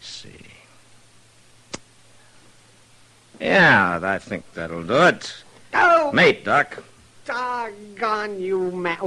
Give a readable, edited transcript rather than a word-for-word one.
see. Yeah, I think that'll do it. Oh, Mate, Doc. doggone you, Matt.